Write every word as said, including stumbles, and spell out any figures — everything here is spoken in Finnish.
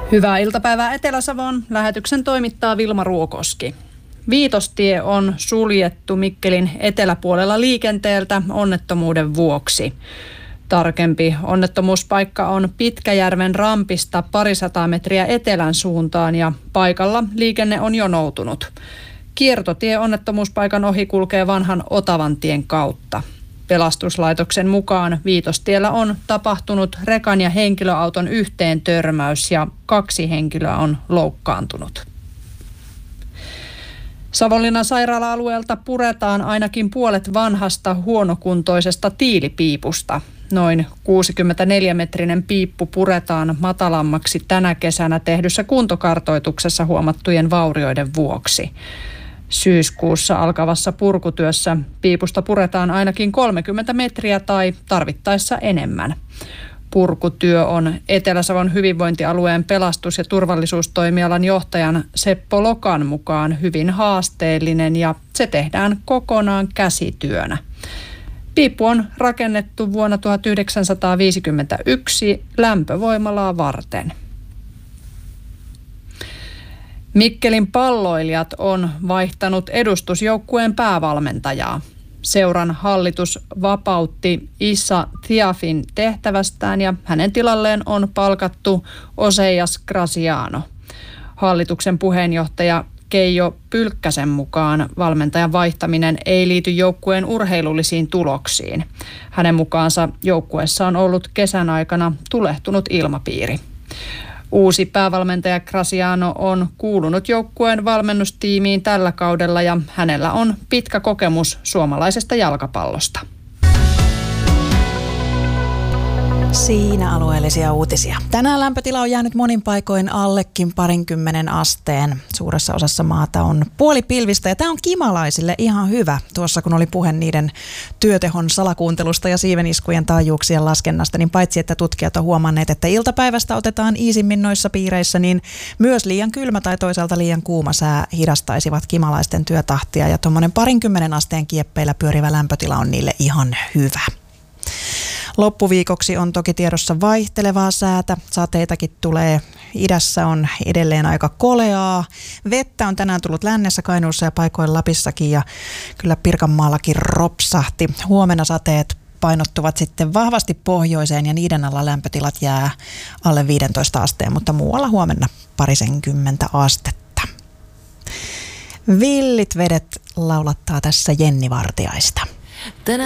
Hyvää iltapäivää Etelä-Savon. Lähetyksen toimittaa Vilma Ruokoski. Viitostie on suljettu Mikkelin eteläpuolella liikenteeltä onnettomuuden vuoksi. Tarkempi onnettomuuspaikka on Pitkäjärven rampista parisataa metriä etelän suuntaan ja paikalla liikenne on jonoutunut. Kiertotie onnettomuuspaikan ohi kulkee vanhan Otavantien kautta. Pelastuslaitoksen mukaan Viitostiellä on tapahtunut rekan ja henkilöauton yhteen törmäys ja kaksi henkilöä on loukkaantunut. Savonlinnan sairaala-alueelta puretaan ainakin puolet vanhasta huonokuntoisesta tiilipiipusta. Noin kuusikymmentäneljä-metrinen piippu puretaan matalammaksi tänä kesänä tehdyssä kuntokartoituksessa huomattujen vaurioiden vuoksi. Syyskuussa alkavassa purkutyössä piipusta puretaan ainakin kolmekymmentä metriä tai tarvittaessa enemmän. Purkutyö on Etelä-Savon hyvinvointialueen pelastus- ja turvallisuustoimialan johtajan Seppo Lokan mukaan hyvin haasteellinen ja se tehdään kokonaan käsityönä. Piippu on rakennettu vuonna tuhatyhdeksänsataaviisikymmentäyksi lämpövoimalaa varten. Mikkelin palloilijat on vaihtanut edustusjoukkueen päävalmentajaa. Seuran hallitus vapautti Issa Thiafin tehtävästään ja hänen tilalleen on palkattu Oseas Graziano. Hallituksen puheenjohtaja Keijo Pylkkäsen mukaan valmentajan vaihtaminen ei liity joukkueen urheilullisiin tuloksiin. Hänen mukaansa joukkueessa on ollut kesän aikana tulehtunut ilmapiiri. Uusi päävalmentaja Graziano on kuulunut joukkueen valmennustiimiin tällä kaudella ja hänellä on pitkä kokemus suomalaisesta jalkapallosta. Siinä alueellisia uutisia. Tänään lämpötila on jäänyt monin paikoin allekin parinkymmenen asteen. Suuressa osassa maata on puolipilvistä ja tämä on kimalaisille ihan hyvä. Tuossa kun oli puhe niiden työtehon salakuuntelusta ja siiveniskujen taajuuksien laskennasta, niin paitsi että tutkijat on huomanneet, että iltapäivästä otetaan iisimmin noissa piireissä, niin myös liian kylmä tai toisaalta liian kuuma sää hidastaisivat kimalaisten työtahtia ja tuommoinen parinkymmenen asteen kieppeillä pyörivä lämpötila on niille ihan hyvä. Loppuviikoksi on toki tiedossa vaihtelevaa säätä. Sateitakin tulee. Idässä on edelleen aika koleaa. Vettä on tänään tullut lännessä, Kainuussa ja paikoin Lapissakin ja kyllä Pirkanmaallakin ropsahti. Huomenna sateet painottuvat sitten vahvasti pohjoiseen ja niiden alla lämpötilat jää alle viisitoista asteen, mutta muualla huomenna parisenkymmentä astetta. Villit vedet laulattaa tässä Jenni Vartiaista.